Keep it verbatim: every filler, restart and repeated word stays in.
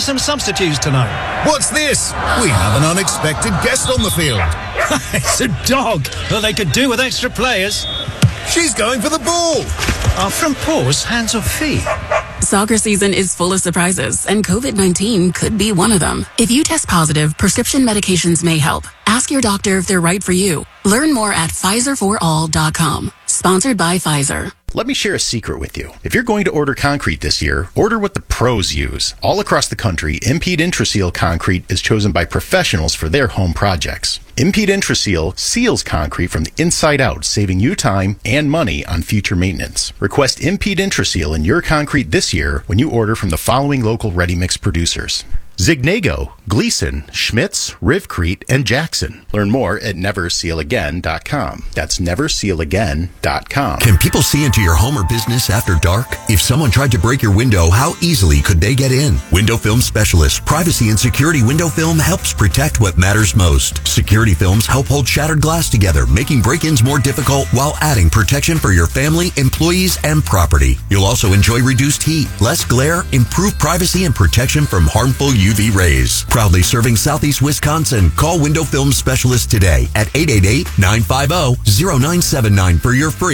some substitutes tonight. What's this? We have an unexpected guest on the field. It's a dog. Well, they could do with extra players. She's going for the ball. Are front paws hands or feet? Soccer season is full of surprises, and COVID nineteen could be one of them. If you test positive, prescription medications may help. Ask your doctor if they're right for you. Learn more at Pfizer for all dot com. Sponsored by Pfizer. Let me share a secret with you. If you're going to order concrete this year, order what the pros use. All across the country, Impede Intraseal concrete is chosen by professionals for their home projects. Impede Intraseal seals concrete from the inside out, saving you time and money on future maintenance. Request Impede Intraseal in your concrete this year when you order from the following local ready-mix producers: Zignago, Gleason, Schmitz, Rivcrete, and Jackson. Learn more at never seal again dot com. That's never seal again dot com. Can people see into your home or business after dark? If someone tried to break your window, how easily could they get in? Window Film Specialist Privacy and Security Window Film helps protect what matters most. Security films help hold shattered glass together, making break-ins more difficult while adding protection for your family, employees, and property. You'll also enjoy reduced heat, less glare, improved privacy, and protection from harmful U V rays. Proudly serving Southeast Wisconsin. Call Window Film Specialist today at eight eight eight, nine five zero, zero nine seven nine for your free